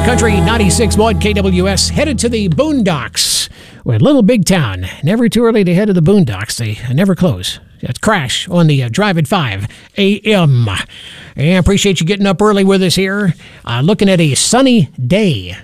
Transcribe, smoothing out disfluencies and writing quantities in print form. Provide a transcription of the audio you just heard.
Country 96.1 KWS, headed to the Boondocks with Little Big Town. Never too early to head to the Boondocks. They never close. That's Crash on the Drive at 5 a.m. I appreciate you getting up early with us here. Looking at a sunny day.